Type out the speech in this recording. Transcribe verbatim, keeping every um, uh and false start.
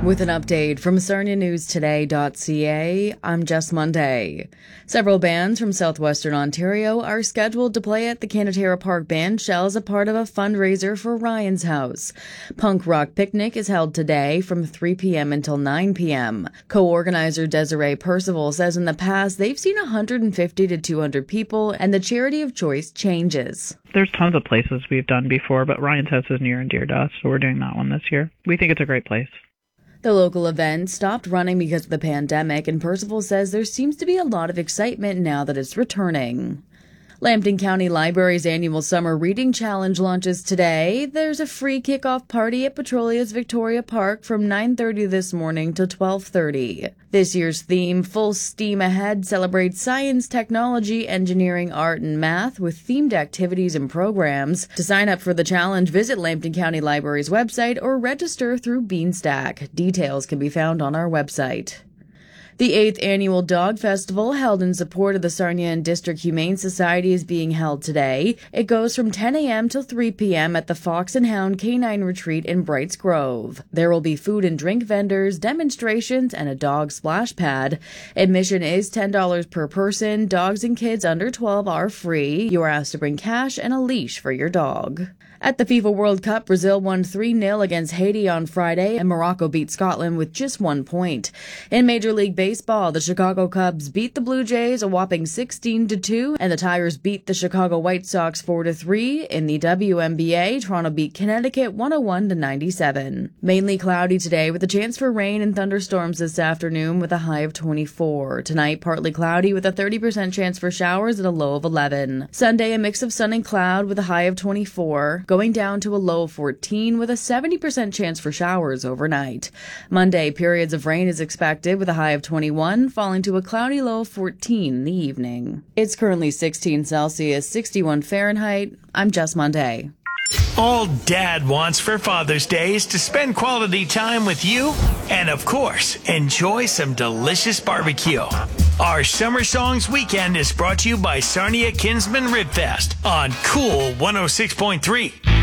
With an update from Sarnia News Today dot C A, I'm Jess Monday. Several bands from southwestern Ontario are scheduled to play at the Canatera Park Band Shell as a part of a fundraiser for Ryan's House. Punk Rock Picnic is held today from three p.m. until nine p.m. Co-organizer Desiree Percival says in the past they've seen one hundred fifty to two hundred people, and the charity of choice changes. There's tons of places we've done before, but Ryan's House is near and dear to us, so we're doing that one this year. We think it's a great place. The local event stopped running because of the pandemic, and Percival says there seems to be a lot of excitement now that it's returning. Lambton County Library's annual Summer Reading Challenge launches today. There's a free kickoff party at Petrolia's Victoria Park from nine thirty this morning to twelve thirty. This year's theme, Full Steam Ahead, celebrates science, technology, engineering, art, and math with themed activities and programs. To sign up for the challenge, visit Lambton County Library's website or register through Beanstack. Details can be found on our website. The eighth Annual Dog Festival, held in support of the Sarnia and District Humane Society, is being held today. It goes from ten a.m. till three p.m. at the Fox and Hound Canine Retreat in Brights Grove. There will be food and drink vendors, demonstrations, and a dog splash pad. Admission is ten dollars per person. Dogs and kids under twelve are free. You are asked to bring cash and a leash for your dog. At the FIFA World Cup, Brazil won three nil against Haiti on Friday, and Morocco beat Scotland with just one point. In Major League Baseball, the Chicago Cubs beat the Blue Jays a whopping sixteen to two, and the Tigers beat the Chicago White Sox four to three. In the W N B A, Toronto beat Connecticut one oh one to ninety-seven. Mainly cloudy today with a chance for rain and thunderstorms this afternoon with a high of twenty-four. Tonight, partly cloudy with a thirty percent chance for showers and a low of eleven. Sunday, a mix of sun and cloud with a high of twenty-four. Going down to a low of fourteen with a seventy percent chance for showers overnight. Monday, periods of rain is expected with a high of twenty-one, falling to a cloudy low of fourteen in the evening. It's currently sixteen Celsius, sixty-one Fahrenheit. I'm Jess Monday. All Dad wants for Father's Day is to spend quality time with you and, of course, enjoy some delicious barbecue. Our Summer Songs Weekend is brought to you by Sarnia Kinsman Rib Fest on Cool one oh six point three.